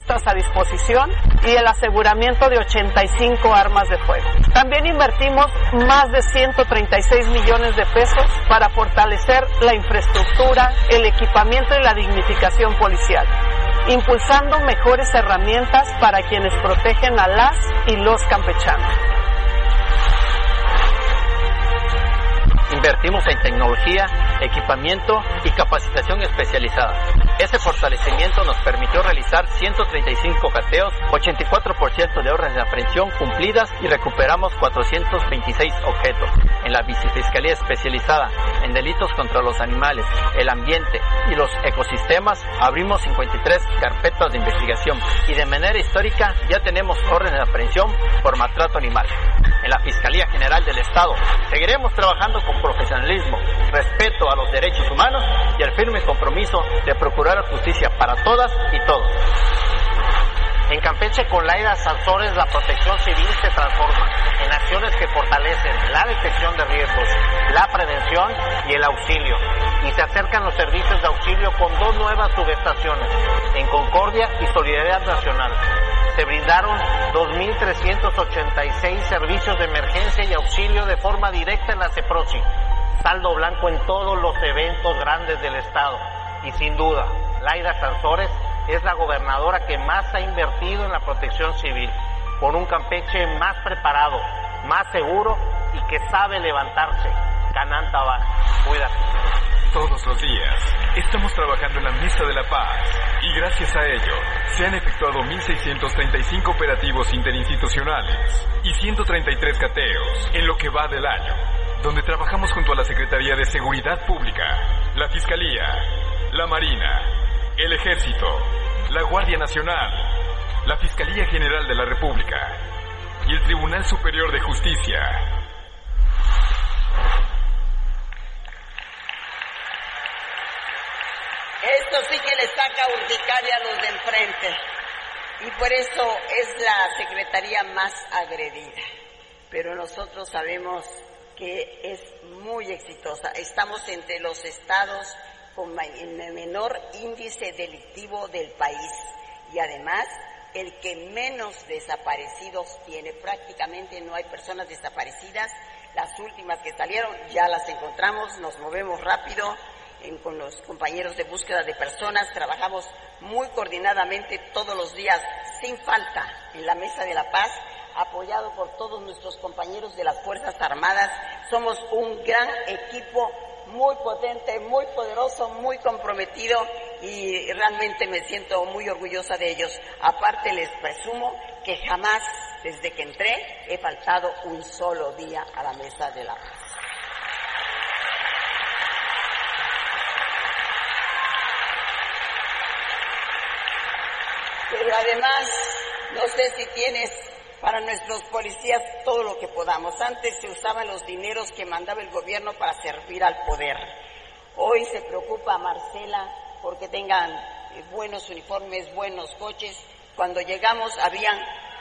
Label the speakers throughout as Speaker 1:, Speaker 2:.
Speaker 1: a disposición y el aseguramiento de 85 armas de fuego. También invertimos más de 136 millones de pesos para fortalecer la infraestructura, el equipamiento y la dignificación policial, impulsando mejores herramientas para quienes protegen a las y los campechanos.
Speaker 2: Invertimos en tecnología, equipamiento y capacitación especializada. Ese fortalecimiento nos permitió realizar 135 cateos, 84% de órdenes de aprehensión cumplidas y recuperamos 426 objetos. En la Vicefiscalía Especializada en Delitos contra los Animales, el Ambiente y los Ecosistemas abrimos 53 carpetas de investigación y de manera histórica ya tenemos órdenes de aprehensión por maltrato animal. En la Fiscalía General del Estado seguiremos trabajando con profesionalismo, respeto a los derechos humanos y el firme compromiso de procurar justicia para todas y todos.
Speaker 3: En Campeche, con Laida Sansores, la protección civil se transforma en acciones que fortalecen la detección de riesgos, la prevención y el auxilio. Y se acercan los servicios de auxilio con 2 nuevas subestaciones, en Concordia y Solidaridad Nacional. Se brindaron 2.386 servicios de emergencia y auxilio de forma directa en la CEPROSI. Saldo blanco en todos los eventos grandes del Estado. Y sin duda, Laida Sansores es la gobernadora que más ha invertido en la protección civil, con un Campeche más preparado, más seguro y que sabe levantarse. Canán Tabar, cuídate.
Speaker 4: Todos los días estamos trabajando en la Mesa de la Paz y gracias a ello se han efectuado 1.635 operativos interinstitucionales y 133 cateos en lo que va del año, donde trabajamos junto a la Secretaría de Seguridad Pública, la Fiscalía, la Marina, el Ejército, la Guardia Nacional, la Fiscalía General de la República y el Tribunal Superior de Justicia.
Speaker 5: Esto sí que le saca urticaria a los de enfrente y por eso es la secretaría más agredida. Pero nosotros sabemos que es muy exitosa. Estamos entre los estados con el menor índice delictivo del país y además el que menos desaparecidos tiene. Prácticamente no hay personas desaparecidas. Las últimas que salieron ya las encontramos, nos movemos rápido. Con los compañeros de búsqueda de personas, trabajamos muy coordinadamente todos los días, sin falta, en la Mesa de la Paz, apoyado por todos nuestros compañeros de las Fuerzas Armadas. Somos un gran equipo, muy potente, muy poderoso, muy comprometido y realmente me siento muy orgullosa de ellos. Aparte les presumo que jamás, desde que entré, he faltado un solo día a la Mesa de la Paz. Pero además, no sé si tienes para nuestros policías todo lo que podamos. Antes se usaban los dineros que mandaba el gobierno para servir al poder. Hoy se preocupa Marcela porque tengan buenos uniformes, buenos coches. Cuando llegamos habían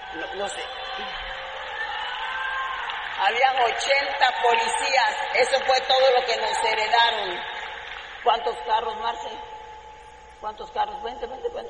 Speaker 5: 80 policías. Eso fue todo lo que nos heredaron. ¿Cuántos carros, Marce? ¿Cuántos carros? Vente.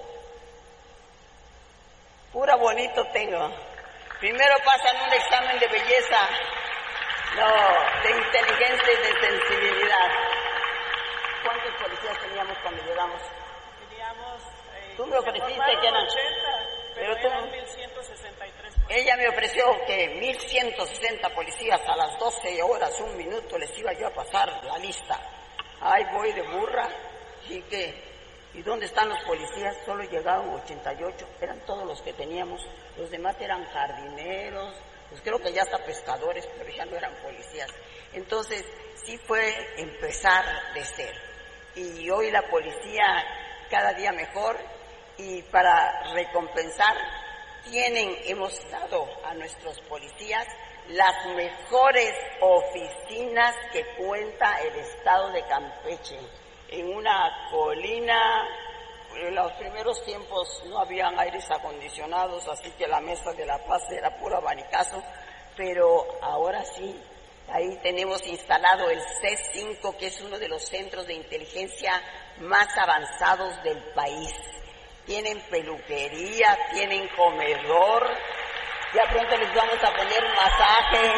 Speaker 5: Pura bonito tengo. Primero pasan un examen de belleza, de inteligencia y de sensibilidad. ¿Cuántos policías teníamos cuando llegamos?
Speaker 1: Teníamos...
Speaker 5: Tú me ofreciste que eran
Speaker 1: 80, pero eran 1.163.
Speaker 5: Ella me ofreció que 1.160 policías a las 12 horas, 1 minuto, les iba yo a pasar la lista. Ay, voy de burra, y que... ¿Y dónde están los policías? Solo llegaron 88, eran todos los que teníamos. Los demás eran jardineros, pues creo que ya hasta pescadores, pero ya no eran policías. Entonces, sí fue empezar de cero. Y hoy la policía cada día mejor, y para recompensar, hemos dado a nuestros policías las mejores oficinas que cuenta el estado de Campeche. En una colina, en los primeros tiempos no habían aires acondicionados, así que la Mesa de la Paz era puro abanicazo, pero ahora sí, ahí tenemos instalado el C5, que es uno de los centros de inteligencia más avanzados del país. tienen peluquería, tienen comedor, ya pronto les vamos a poner un masaje.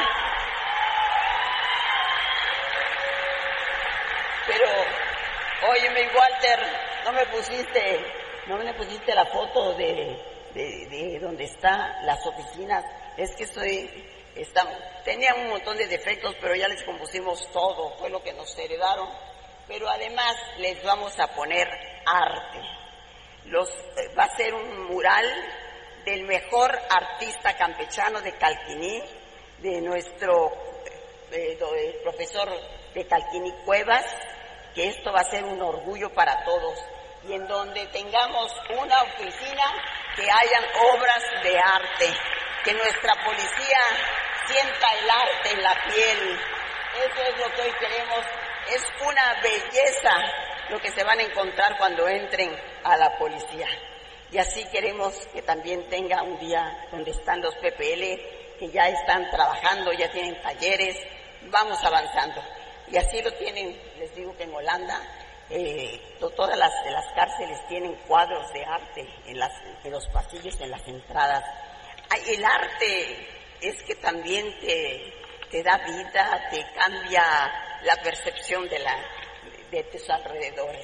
Speaker 5: Pero, óyeme, Walter, no me pusiste la foto de donde están las oficinas. Es que tenía un montón de defectos, pero ya les compusimos todo, fue lo que nos heredaron. Pero además les vamos a poner arte. Va a ser un mural del mejor artista campechano de Calquiní, de nuestro profesor de Calquiní Cuevas, que esto va a ser un orgullo para todos, y en donde tengamos una oficina que hayan obras de arte, que nuestra policía sienta el arte en la piel. Eso es lo que hoy queremos, es una belleza lo que se van a encontrar cuando entren a la policía. Y así queremos que también tenga un día donde están los PPL, que ya están trabajando, ya tienen talleres, vamos avanzando. Y así lo tienen, les digo que en Holanda, todas las cárceles tienen cuadros de arte en los pasillos, en las entradas. El arte es que también te da vida, te cambia la percepción de tus alrededores.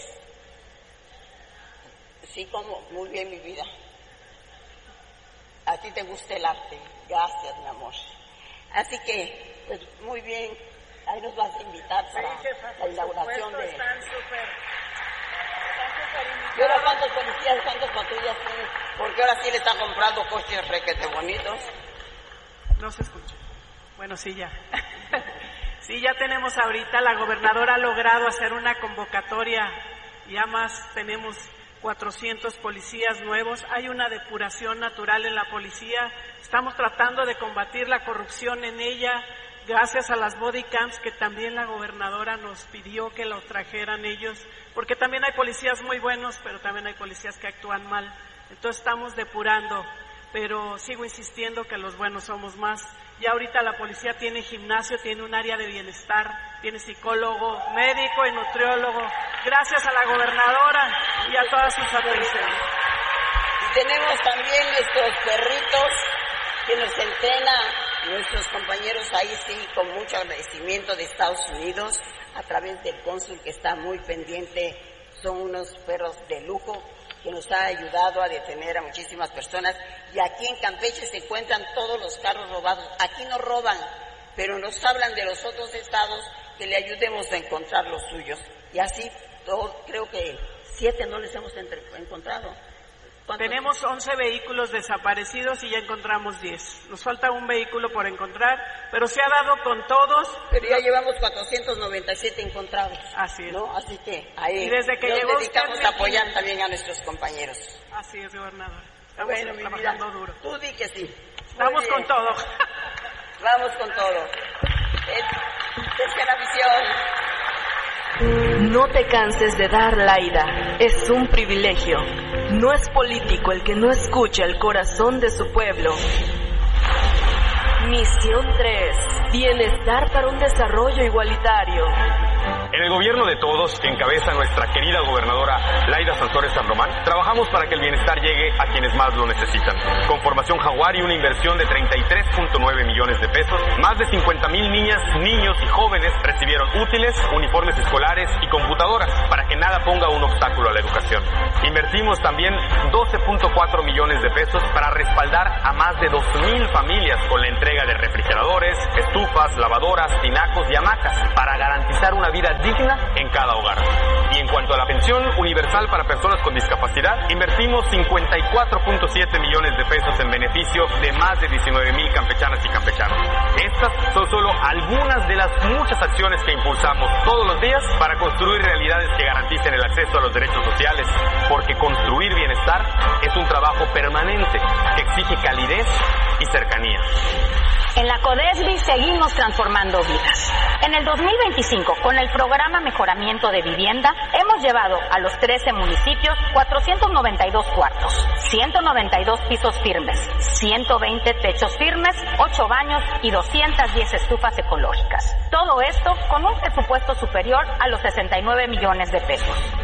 Speaker 5: Sí, como muy bien, mi vida. A ti te gusta el arte. Gracias, mi amor. Así que, pues muy bien. Ahí nos vas a invitar para la inauguración de...
Speaker 1: Están súper
Speaker 5: ¿Y ahora cuántos policías, cuántas patrullas tienen? Porque ahora sí le están comprando coches requete bonitos.
Speaker 1: No se escucha. Bueno, sí, ya. Sí, ya tenemos ahorita, la gobernadora ha logrado hacer una convocatoria, ya más tenemos 400 policías nuevos, hay una depuración natural en la policía, estamos tratando de combatir la corrupción en ella, gracias a las body cams que también la gobernadora nos pidió que los trajeran ellos, porque también hay policías muy buenos, pero también hay policías que actúan mal, entonces estamos depurando, pero sigo insistiendo que los buenos somos más. Ya ahorita la policía tiene gimnasio, tiene un área de bienestar, tiene psicólogo, médico y nutriólogo, gracias a la gobernadora y a todas sus atenciones.
Speaker 5: Y tenemos también nuestros perritos que nos entrenan nuestros compañeros ahí, sí, con mucho agradecimiento de Estados Unidos, a través del cónsul que está muy pendiente, son unos perros de lujo que nos ha ayudado a detener a muchísimas personas, y aquí en Campeche se encuentran todos los carros robados. Aquí no roban, pero nos hablan de los otros estados que le ayudemos a encontrar los suyos, y así creo que 7 no les hemos encontrado.
Speaker 1: Tenemos 11 vehículos desaparecidos y ya encontramos 10. Nos falta un vehículo por encontrar, pero se ha dado con todos.
Speaker 5: Pero ya llevamos 497 encontrados.
Speaker 1: Así es.
Speaker 5: ¿No? Así que ahí
Speaker 1: y desde que llegó
Speaker 5: nos dedicamos a apoyar también a nuestros compañeros.
Speaker 1: Así es, gobernador. Estamos
Speaker 5: Bueno,
Speaker 1: trabajando duro.
Speaker 5: Tú di que sí.
Speaker 1: Vamos con todo.
Speaker 5: Vamos con todo. Tercera visión.
Speaker 6: No te canses de dar, Laida. Es un privilegio. No es político el que no escucha el corazón de su pueblo. Misión 3. Bienestar para un desarrollo igualitario.
Speaker 4: En el gobierno de todos, que encabeza nuestra querida gobernadora Laida Sansores San Román, trabajamos para que el bienestar llegue a quienes más lo necesitan. Con Formación Jaguar y una inversión de 33.9 millones de pesos, más de 50,000 niñas, niños y jóvenes recibieron útiles, uniformes escolares y computadoras para que nada ponga un obstáculo a la educación. Invertimos también 12.4 millones de pesos para respaldar a más de 2,000 familias con la entrega de refrigeradores, estufas, lavadoras, tinacos y hamacas para garantizar una vida digna en cada hogar. Y en cuanto a la pensión universal para personas con discapacidad, invertimos 54.7 millones de pesos en beneficio de más de 19,000 campechanas y campechanos. Estas son solo algunas de las muchas acciones que impulsamos todos los días para construir realidades que garanticen el acceso a los derechos sociales, porque construir bienestar es un trabajo permanente que exige calidez y cercanía.
Speaker 7: En la CODESBI seguimos transformando vidas. En el 2025, con el programa Mejoramiento de Vivienda, hemos llevado a los 13 municipios 492 cuartos, 192 pisos firmes, 120 techos firmes, 8 baños y 210 estufas ecológicas. Todo esto con un presupuesto superior a los 69 millones de pesos.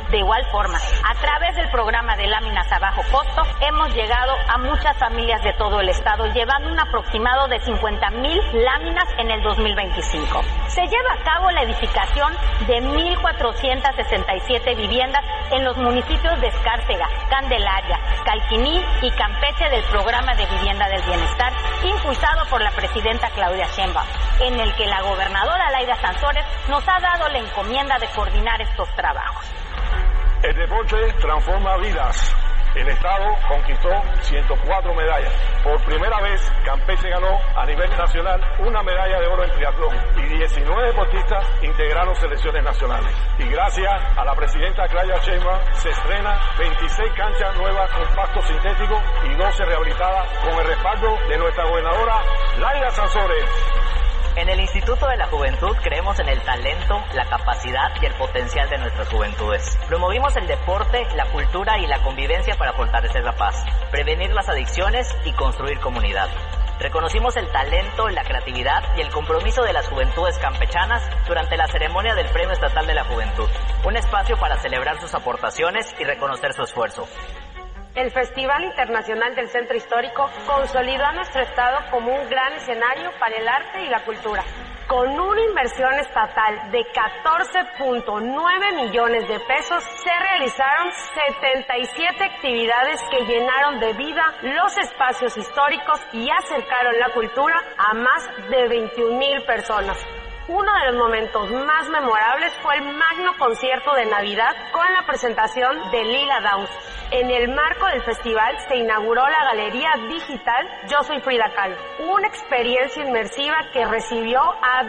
Speaker 7: De igual forma, a través del programa de láminas a bajo costo, hemos llegado a muchas familias de todo el estado, llevando un aproximado de 50,000 láminas en el 2025. Se lleva a cabo la edificación de 1,467 viviendas en los municipios de Escárcega, Candelaria, Calquiní y Campeche del Programa de Vivienda del Bienestar, impulsado por la presidenta Claudia Sheinbaum, en el que la gobernadora Laida Sansores nos ha dado la encomienda de coordinar estos trabajos.
Speaker 8: El deporte transforma vidas. El Estado conquistó 104 medallas. Por primera vez, Campeche ganó a nivel nacional una medalla de oro en triatlón y 19 deportistas integraron selecciones nacionales. Y gracias a la presidenta Claudia Sheinbaum se estrena 26 canchas nuevas con pasto sintético y 12 rehabilitadas con el respaldo de nuestra gobernadora Laida Sansores.
Speaker 9: En el Instituto de la Juventud creemos en el talento, la capacidad y el potencial de nuestras juventudes. Promovimos el deporte, la cultura y la convivencia para fortalecer la paz, prevenir las adicciones y construir comunidad. Reconocimos el talento, la creatividad y el compromiso de las juventudes campechanas durante la ceremonia del Premio Estatal de la Juventud, un espacio para celebrar sus aportaciones y reconocer su esfuerzo.
Speaker 10: El Festival Internacional del Centro Histórico consolidó a nuestro estado como un gran escenario para el arte y la cultura. Con una inversión estatal de 14.9 millones de pesos, se realizaron 77 actividades que llenaron de vida los espacios históricos y acercaron la cultura a más de 21,000 personas. Uno de los momentos más memorables fue el magno concierto de Navidad con la presentación de Lila Downs. En el marco del festival se inauguró la galería digital Yo Soy Frida Kahlo, una experiencia inmersiva que recibió a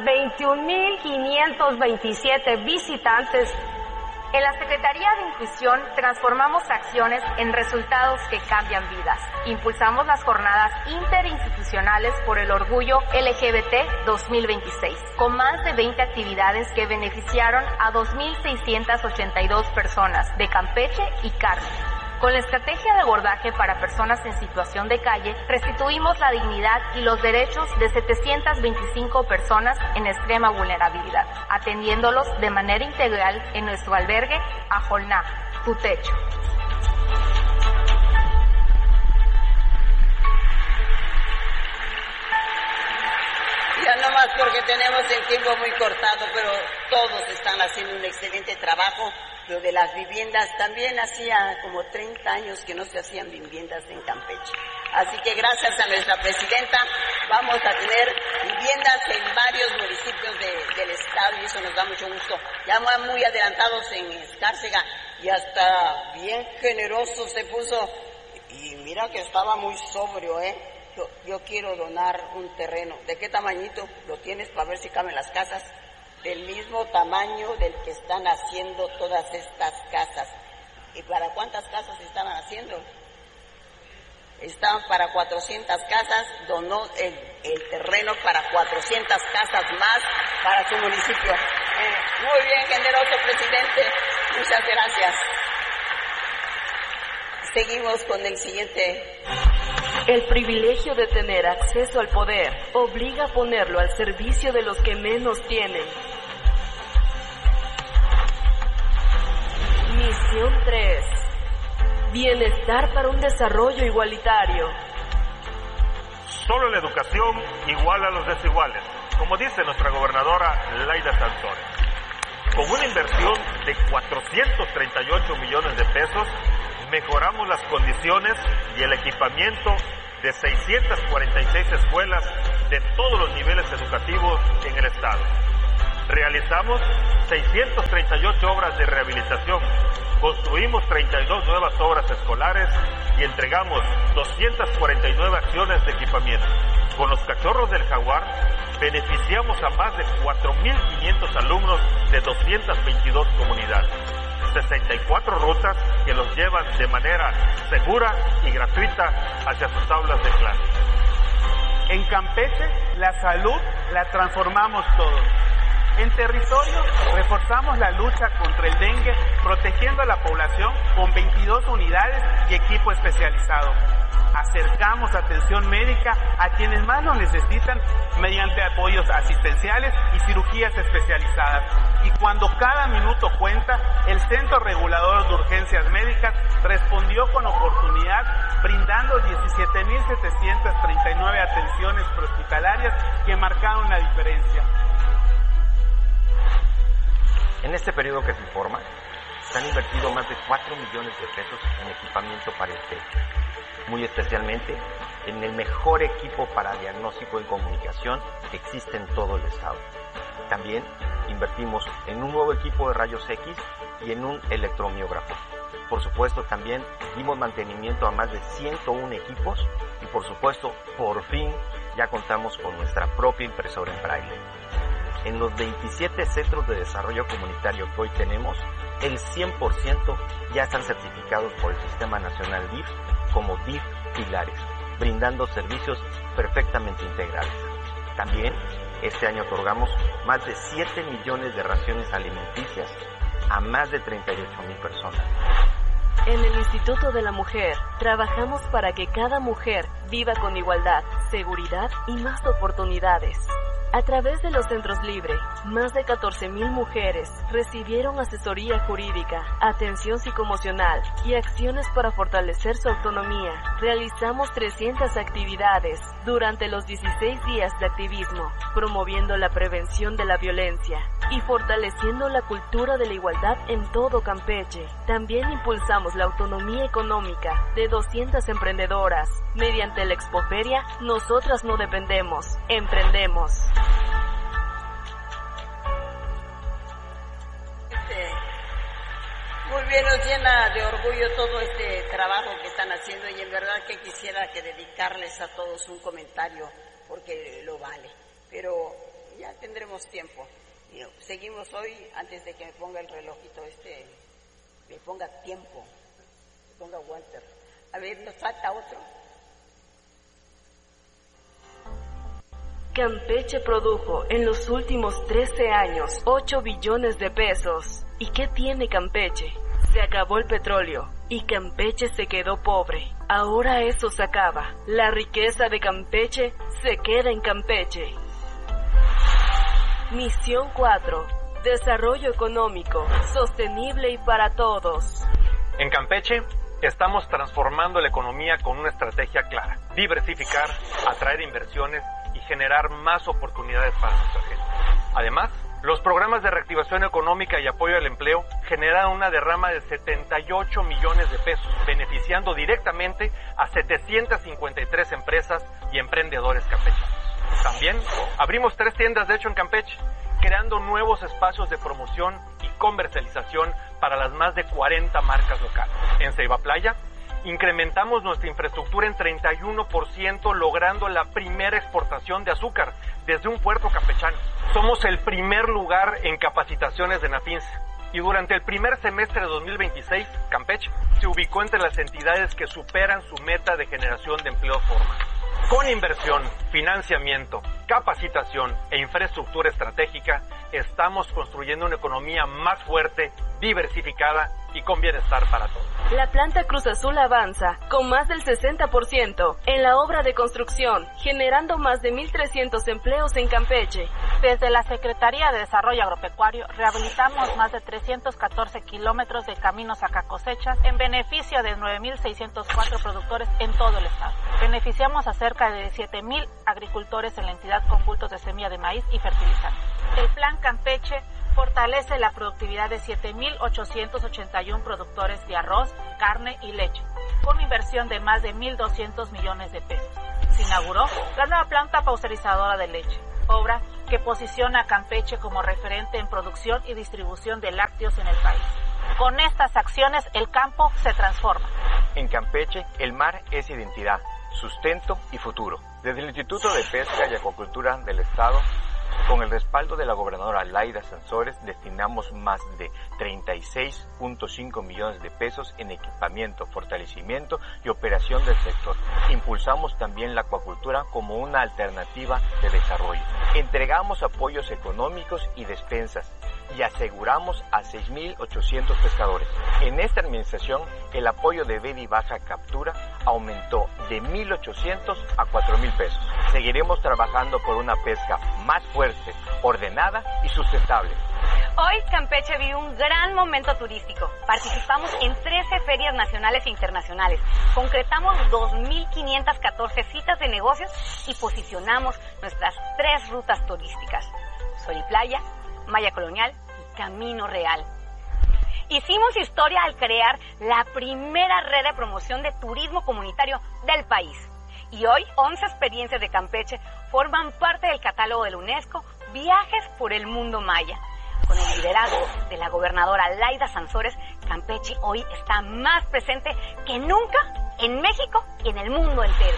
Speaker 10: 21,527 visitantes.
Speaker 6: En la Secretaría de Inclusión transformamos acciones en resultados que cambian vidas. Impulsamos las jornadas interinstitucionales por el orgullo LGBT 2026, con más de 20 actividades que beneficiaron a 2,682 personas de Campeche y Carmen. Con la estrategia de abordaje para personas en situación de calle, restituimos la dignidad y los derechos de 725 personas en extrema vulnerabilidad, atendiéndolos de manera integral en nuestro albergue Ajolná, Tu Techo.
Speaker 5: Ya no más porque tenemos el tiempo muy cortado, pero todos están haciendo un excelente trabajo. Lo de las viviendas, también hacía como 30 años que no se hacían viviendas en Campeche. Así que gracias a nuestra presidenta vamos a tener viviendas en varios municipios del estado y eso nos da mucho gusto. Ya muy adelantados en Escárcega y hasta bien generoso se puso. Y mira que estaba muy sobrio, Yo quiero donar un terreno. ¿De qué tamañito lo tienes para ver si caben las casas? Del mismo tamaño del que están haciendo todas estas casas. ¿Y para cuántas casas estaban haciendo? Estaban para 400 casas, donó el terreno para 400 casas más para su municipio. Muy bien, generoso presidente, muchas gracias. Seguimos con el siguiente.
Speaker 6: El privilegio de tener acceso al poder obliga a ponerlo al servicio de los que menos tienen. Misión 3. Bienestar para un desarrollo igualitario.
Speaker 11: Solo la educación iguala a los desiguales, como dice nuestra gobernadora Laida Sansores. Con una inversión de 438 millones de pesos, mejoramos las condiciones y el equipamiento de 646 escuelas de todos los niveles educativos en el estado. Realizamos 638 obras de rehabilitación, construimos 32 nuevas obras escolares y entregamos 249 acciones de equipamiento. Con los Cachorros del Jaguar beneficiamos a más de 4,500 alumnos de 222 comunidades. 64 rutas que los llevan de manera segura y gratuita hacia sus aulas de clase.
Speaker 12: En Campeche, la salud la transformamos todos. En territorio, reforzamos la lucha contra el dengue, protegiendo a la población con 22 unidades y equipo especializado. Acercamos atención médica a quienes más lo necesitan mediante apoyos asistenciales y cirugías especializadas. Y cuando cada minuto cuenta, el Centro Regulador de Urgencias Médicas respondió con oportunidad, brindando 17.739 atenciones prehospitalarias que marcaron la diferencia.
Speaker 13: En este periodo que se informa, se han invertido más de 4 millones de pesos en equipamiento para el TEC, muy especialmente en el mejor equipo para diagnóstico y comunicación que existe en todo el estado. También invertimos en un nuevo equipo de rayos X y en un electromiógrafo. Por supuesto, también dimos mantenimiento a más de 101 equipos y por supuesto, por fin, ya contamos con nuestra propia impresora en braille. En los 27 centros de desarrollo comunitario que hoy tenemos, el 100% ya están certificados por el Sistema Nacional DIF como DIF Pilares, brindando servicios perfectamente integrales. También, este año otorgamos más de 7 millones de raciones alimenticias a más de 38,000 personas.
Speaker 14: En el Instituto de la Mujer, trabajamos para que cada mujer viva con igualdad, seguridad y más oportunidades. A través de los centros Libre, más de 14,000 mujeres recibieron asesoría jurídica, atención psicoemocional y acciones para fortalecer su autonomía. Realizamos 300 actividades durante los 16 días de activismo, promoviendo la prevención de la violencia y fortaleciendo la cultura de la igualdad en todo Campeche. También impulsamos la autonomía económica de 200 emprendedoras. Mediante la Expoferia, nosotras no dependemos, emprendemos.
Speaker 5: Muy bien, nos llena de orgullo todo este trabajo que están haciendo y en verdad que quisiera que dedicarles a todos un comentario porque lo vale, pero ya tendremos tiempo. Seguimos hoy, antes de que me ponga el relojito me ponga tiempo, me ponga Walter. A ver, nos falta otro.
Speaker 14: Campeche produjo en los últimos 13 años 8 billones de pesos. ¿Y qué tiene Campeche? Se acabó el petróleo y Campeche se quedó pobre. Ahora eso se acaba. La riqueza de Campeche se queda en Campeche. Misión 4. Desarrollo económico, sostenible y para todos.
Speaker 15: En Campeche estamos transformando la economía con una estrategia clara. Diversificar, atraer inversiones y generar más oportunidades para nuestra gente. Además, los programas de reactivación económica y apoyo al empleo generaron una derrama de 78 millones de pesos, beneficiando directamente a 753 empresas y emprendedores campechanos. También abrimos 3 tiendas de hecho en Campeche, creando nuevos espacios de promoción y comercialización para las más de 40 marcas locales. En Ceiba Playa, incrementamos nuestra infraestructura en 31%, logrando la primera exportación de azúcar desde un puerto campechano. Somos el primer lugar en capacitaciones de NAFINSE. Y durante el primer semestre de 2026, Campeche se ubicó entre las entidades que superan su meta de generación de empleo formal. Con inversión, financiamiento, capacitación e infraestructura estratégica, estamos construyendo una economía más fuerte, diversificada y con bienestar para todos.
Speaker 14: La planta Cruz Azul avanza con más del 60% en la obra de construcción, generando más de 1,300 empleos en Campeche.
Speaker 16: Desde la Secretaría de Desarrollo Agropecuario rehabilitamos más de 314 kilómetros de caminos saca cosechas en beneficio de 9,604 productores en todo el estado. Beneficiamos a cerca de 7,000 agricultores en la entidad con bultos de semilla de maíz y fertilizantes. El Plan Campeche fortalece la productividad de 7,881 productores de arroz, carne y leche, con inversión de más de 1,200 millones de pesos. Se inauguró la nueva planta pasteurizadora de leche, obra que posiciona a Campeche como referente en producción y distribución de lácteos en el país. Con estas acciones, el campo se transforma.
Speaker 13: En Campeche, el mar es identidad, sustento y futuro. Desde el Instituto de Pesca y Acuacultura del Estado, Con el respaldo de la gobernadora Laida Sansores, destinamos más de 36.5 millones de pesos en equipamiento, fortalecimiento y operación del sector. Impulsamos también la acuacultura como una alternativa de desarrollo. Entregamos apoyos económicos y despensas y aseguramos a 6.800 pescadores. En esta administración, el apoyo de veda y baja captura aumentó de 1.800 a 4.000 pesos. Seguiremos trabajando por una pesca más fuerte, ordenada y sustentable.
Speaker 7: Hoy Campeche vive un gran momento turístico. Participamos en 13 ferias nacionales e internacionales. Concretamos 2.514 citas de negocios y posicionamos nuestras 3 rutas turísticas: Sol y Playa, Maya Colonial y Camino Real. Hicimos historia al crear la primera red de promoción de turismo comunitario del país. Y hoy 11 experiencias de Campeche forman parte del catálogo de la UNESCO Viajes por el Mundo Maya. Con el liderazgo de la gobernadora Laida Sansores, Campeche hoy está más presente que nunca en México y en el mundo entero.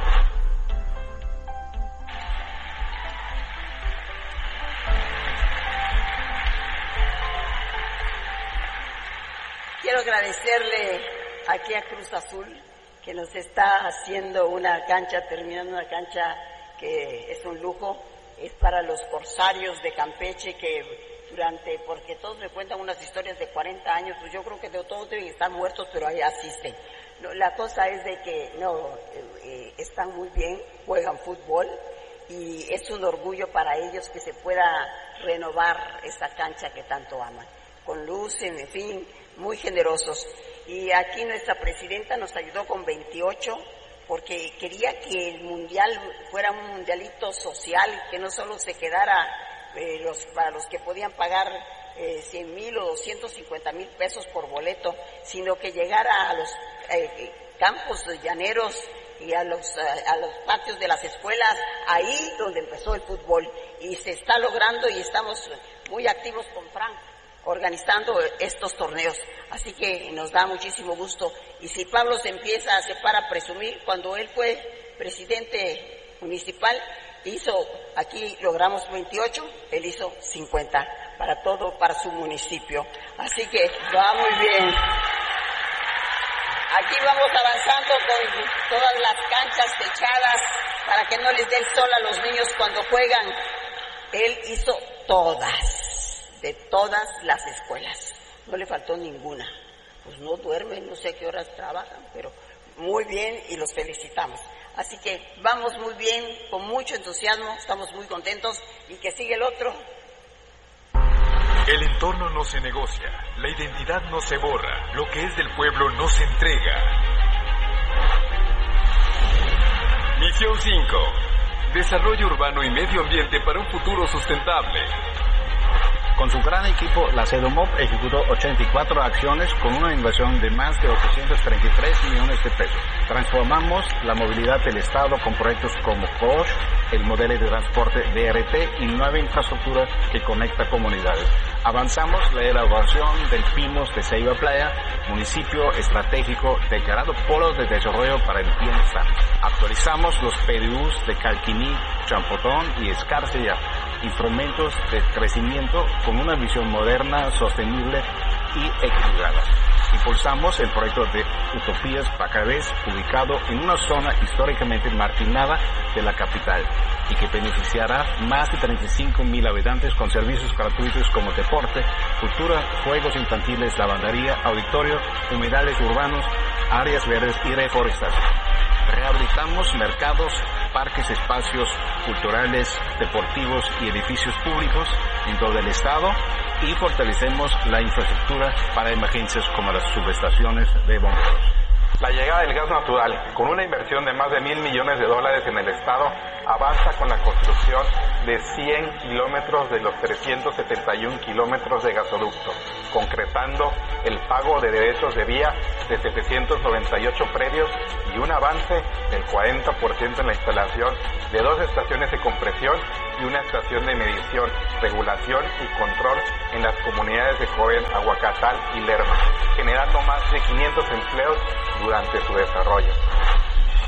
Speaker 5: Quiero agradecerle aquí a Cruz Azul, que nos está haciendo una cancha, terminando una cancha que es un lujo, es para los corsarios de Campeche que porque todos me cuentan unas historias de 40 años, pues yo creo que de todos deben estar muertos, pero ahí asisten. No, la cosa es de que están muy bien, juegan fútbol y es un orgullo para ellos que se pueda renovar esa cancha que tanto aman, con luces, en fin, muy generosos. Y aquí nuestra presidenta nos ayudó con 28 porque quería que el mundial fuera un mundialito social, que no solo se quedara para los que podían pagar 100,000 o 250,000 pesos por boleto, sino que llegara a los campos llaneros y a los patios de las escuelas, ahí donde empezó el fútbol. Y se está logrando y estamos muy activos con Frank organizando estos torneos, así que nos da muchísimo gusto. Y si Pablo se para a presumir, cuando él fue presidente municipal, aquí logramos 28, él hizo 50 para su municipio, así que va muy bien. Aquí vamos avanzando con todas las canchas techadas para que no les dé el sol a los niños cuando juegan. Él hizo de todas las escuelas, no le faltó ninguna. Pues no duermen, no sé a qué horas trabajan, pero muy bien y los felicitamos. Así que vamos muy bien, con mucho entusiasmo, estamos muy contentos y que sigue el otro.
Speaker 4: El entorno no se negocia, la identidad no se borra, lo que es del pueblo no se entrega. Misión 5. Desarrollo urbano y medio ambiente para un futuro sustentable.
Speaker 17: Con su gran equipo, la CEDOMOP ejecutó 84 acciones con una inversión de más de 833 millones de pesos. Transformamos la movilidad del Estado con proyectos como COSH, el modelo de transporte DRT y nueva infraestructura que conecta comunidades. Avanzamos la elaboración del Pinos de Ceiba Playa, municipio estratégico declarado polo de desarrollo para el bienestar. Actualizamos los PDUs de Calquiní, Champotón y Escárcega, instrumentos de crecimiento con una visión moderna, sostenible y equilibrada. Impulsamos el proyecto de Utopías Pacabés, ubicado en una zona históricamente marginada de la capital y que beneficiará más de 35,000 habitantes con servicios gratuitos como deporte, cultura, juegos infantiles, lavandería, auditorio, humedales urbanos, áreas verdes y reforestación. Rehabilitamos mercados, parques, espacios culturales, deportivos y edificios públicos en todo el estado y fortalecemos la infraestructura para emergencias como las subestaciones de bomberos.
Speaker 18: La llegada del gas natural, con una inversión de más de $1,000 millones en el estado, avanza con la construcción de 100 kilómetros de los 371 kilómetros de gasoducto, concretando el pago de derechos de vía de 798 predios y un avance del 40% en la instalación de 2 estaciones de compresión y una estación de medición, regulación y control en las comunidades de Joven, Aguacatal y Lerma, generando más de 500 empleos durante su desarrollo.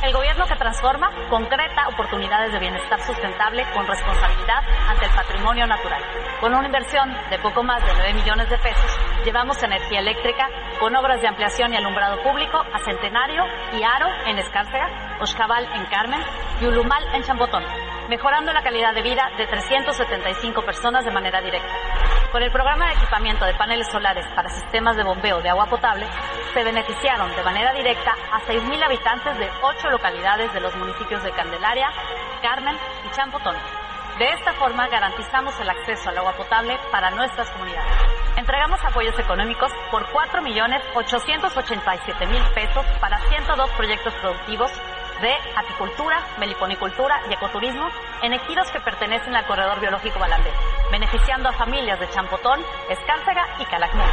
Speaker 7: El gobierno que transforma concreta oportunidades de bienestar sustentable con responsabilidad ante el patrimonio natural. Con una inversión de poco más de 9 millones de pesos, llevamos energía eléctrica con obras de ampliación y alumbrado público a Centenario y Aro en Escárcega, Oxcaval en Carmen y Ulumal en Champotón, mejorando la calidad de vida de 375 personas de manera directa. Con el programa de equipamiento de paneles solares para sistemas de bombeo de agua potable, se beneficiaron de manera directa a 6,000 habitantes de 8 localidades de los municipios de Candelaria, Carmen y Champotón. De esta forma garantizamos el acceso al agua potable para nuestras comunidades. Entregamos apoyos económicos por 4,887,000 pesos para 102 proyectos productivos de apicultura, meliponicultura y ecoturismo en ejidos que pertenecen al Corredor Biológico Balandé, beneficiando a familias de Champotón, Escárcega y Calakmul.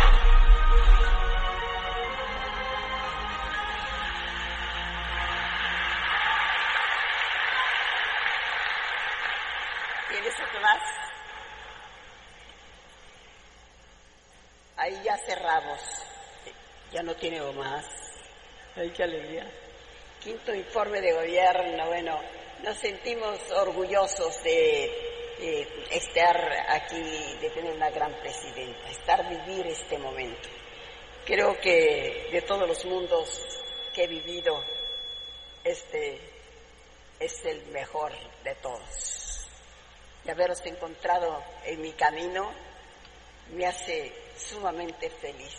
Speaker 5: ¿Tienes otro más? Ahí ya cerramos. Ya no tiene más. Ay, qué alegría. Quinto informe de gobierno. Bueno, nos sentimos orgullosos de estar aquí, de tener una gran presidenta, vivir este momento. Creo que de todos los mundos que he vivido, este es el mejor de todos. Y haberos encontrado en mi camino me hace sumamente feliz.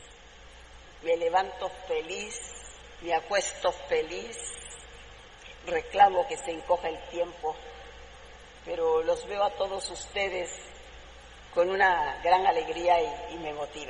Speaker 5: Me levanto feliz, me acuesto feliz, reclamo que se encoja el tiempo, pero los veo a todos ustedes con una gran alegría y me motiva.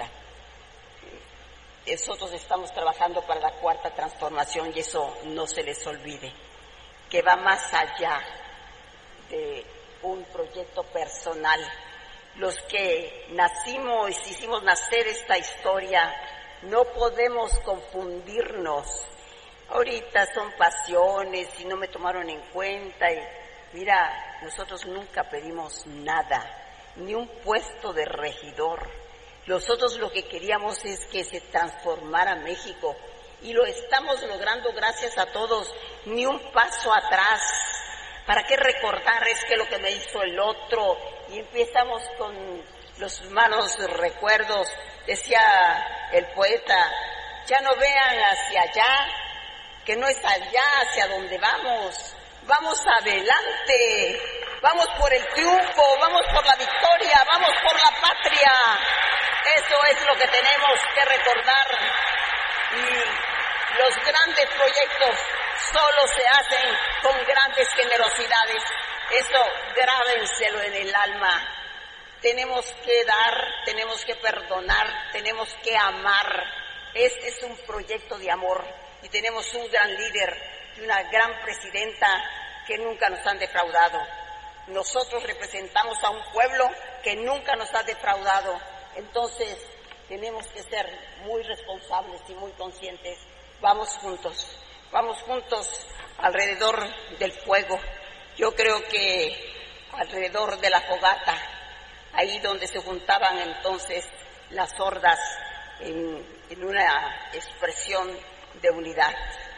Speaker 5: Nosotros estamos trabajando para la cuarta transformación y eso no se les olvide, que va más allá de un proyecto personal. Los que nacimos, hicimos nacer esta historia, no podemos confundirnos. Ahorita son pasiones y no me tomaron en cuenta. Y mira, nosotros nunca pedimos nada, ni un puesto de regidor. Nosotros lo que queríamos es que se transformara México y lo estamos logrando gracias a todos, ni un paso atrás. ¿Para qué recordar? Es que lo que me hizo el otro, y empezamos con los malos recuerdos. Decía el poeta, ya no vean hacia allá, que no es allá hacia donde vamos. Vamos adelante, vamos por el triunfo, vamos por la victoria, vamos por la patria. Eso es lo que tenemos que recordar. Y los grandes proyectos solo se hacen con grandes generosidades. Eso grábenselo en el alma. Tenemos que dar, tenemos que perdonar, tenemos que amar. Este es un proyecto de amor y tenemos un gran líder y una gran presidenta que nunca nos han defraudado. Nosotros representamos a un pueblo que nunca nos ha defraudado. Entonces tenemos que ser muy responsables y muy conscientes. Vamos juntos alrededor del fuego. Yo creo que alrededor de la fogata, ahí donde se juntaban entonces las hordas en una expresión de unidad,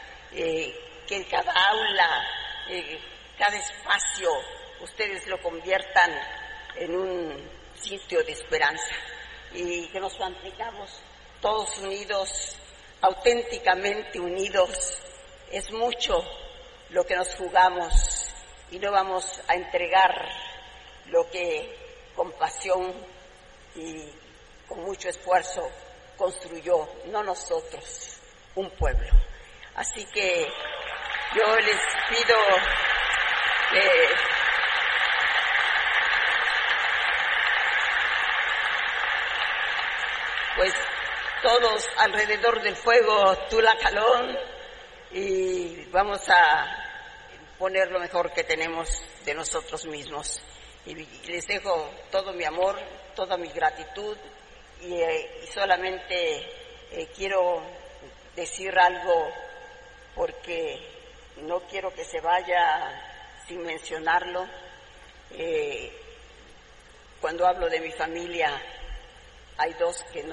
Speaker 5: que cada aula, cada espacio, ustedes lo conviertan en un sitio de esperanza y que nos mantengamos todos unidos, auténticamente unidos. Es mucho lo que nos jugamos y no vamos a entregar lo que con pasión y con mucho esfuerzo construyó, no nosotros, un pueblo. Así que yo les pido que pues todos alrededor del fuego, Tulacalón, y vamos a poner lo mejor que tenemos de nosotros mismos. Y les dejo todo mi amor, toda mi gratitud y solamente quiero decir algo porque no quiero que se vaya sin mencionarlo. Cuando hablo de mi familia, hay dos que no